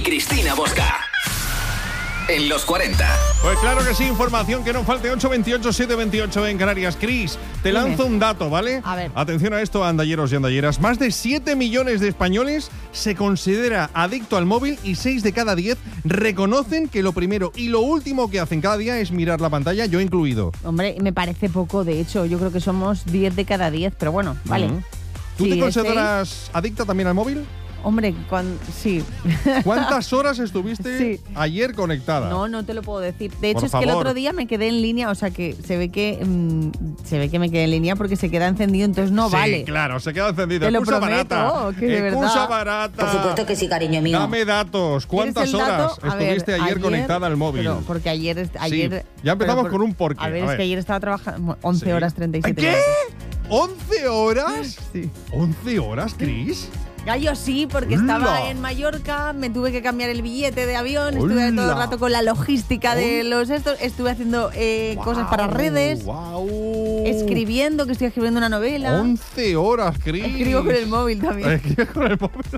Cristina Bosca. En los 40. Pues claro que sí, información que no falte. 828 728 en Canarias. Cris, te lanzo un dato, ¿vale? A ver. Atención a esto, andalleros y andalleras. Más de 7 millones de españoles se considera adicto al móvil y 6 de cada 10 reconocen que lo primero y lo último que hacen cada día es mirar la pantalla, yo incluido. Hombre, me parece poco, de hecho. Yo creo que somos 10 de cada 10, pero bueno, vale. ¿Tú Sí, te consideras adicta también al móvil? Hombre, sí. ¿Cuántas horas estuviste Sí. ayer conectada? No te lo puedo decir. De hecho, Por es que el favor. otro día me quedé en línea, o sea que se ve que me quedé en línea porque se queda encendido, entonces no Sí, vale. claro, se queda encendido. Te lo Excusa prometo, barata. que de Excusa verdad. barata. Por supuesto que sí, cariño mío. Dame datos. ¿Cuántas ¿Quieres el horas dato? A ver, estuviste ayer conectada al móvil? Pero porque ayer Ya empezamos pero con un porqué. A ver, es que ayer estaba trabajando 11 Sí. horas 37 ¿Qué? minutos. ¿11 horas? Sí. ¿11 horas, Cris? Gallo sí, porque ¡Hola! estaba en Mallorca, me tuve que cambiar el billete de avión, estuve ¡Hola! todo el rato con la logística de los estos, estuve haciendo cosas para redes, escribiendo, que estoy escribiendo una novela. 11 horas, Cris. Escribo con el móvil también. Escribes con el móvil.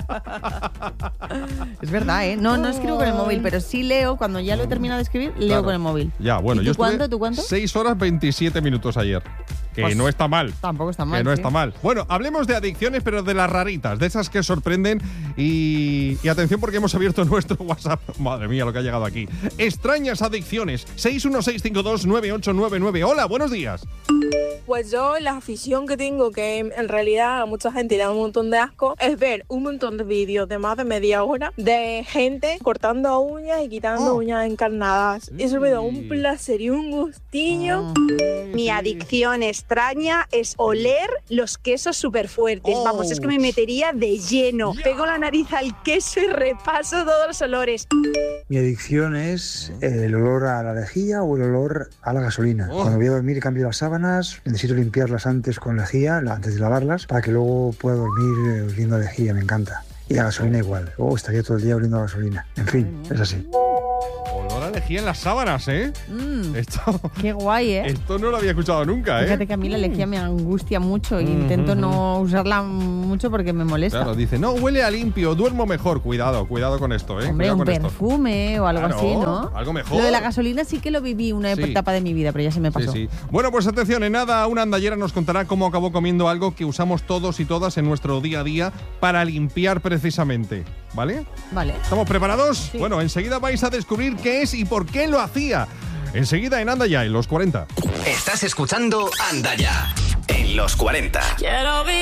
Es verdad, ¿eh? No escribo con el móvil, pero sí leo, cuando ya lo he terminado de escribir, leo Claro. con el móvil. Ya, bueno, ¿Y yo tú estuve cuánto? ¿Tú cuánto? 6 horas 27 minutos ayer. Que Pues no está mal. Tampoco está mal. Que no sí. está mal. Bueno, hablemos de adicciones, pero de las raritas, de esas que sorprenden. Y atención porque hemos abierto nuestro WhatsApp. Madre mía, lo que ha llegado aquí. Extrañas adicciones. 616529899. Hola, buenos días. Pues yo la afición que tengo, que en realidad a mucha gente le da un montón de asco, es ver un montón de vídeos de más de media hora de gente cortando uñas y quitando uñas encarnadas. Eso me da un placer y un gustillo. Mi adicción extraña es oler los quesos súper fuertes. Vamos, es que me metería de lleno. Pego la nariz al queso y repaso todos los olores. Mi adicción es el olor a la lejía o el olor a la gasolina. Cuando voy a dormir y cambio las sábanas, necesito limpiarlas antes con lejía, antes de lavarlas, para que luego pueda dormir oliendo a lejía. Me encanta. Y a gasolina igual. Estaría todo el día oliendo a gasolina. En fin, es así. Olor a lejía en las sábanas, ¿eh? Esto, Qué guay, ¿eh? esto no lo había escuchado nunca, ¿eh? Fíjate que a mí la lejía me angustia mucho e intento no usarla mucho porque me molesta. Claro, dice, no, huele a limpio, duermo mejor. Cuidado con esto, ¿eh? Hombre, Cuidado un con esto. perfume o algo Claro, así, ¿no? algo mejor. Lo de la gasolina sí que lo viví una Sí. etapa de mi vida, pero ya se me pasó. Sí, sí. Bueno, pues atención, en nada, una andallera nos contará cómo acabó comiendo algo que usamos todos y todas en nuestro día a día para limpiar precisamente, ¿vale? Vale. ¿Estamos preparados? Sí. Bueno, enseguida vais a descubrir qué es y por qué lo hacía. Enseguida en Anda Ya, en los 40. Estás escuchando Anda Ya. En los 40. Quiero vivir